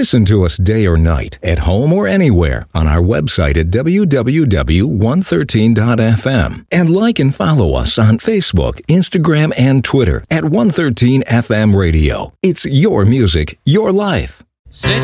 Listen to us day or night, at home or anywhere, on our website at www.113.fm. And like and follow us on Facebook, Instagram, and Twitter at 113FM Radio. It's your music, your life. Sit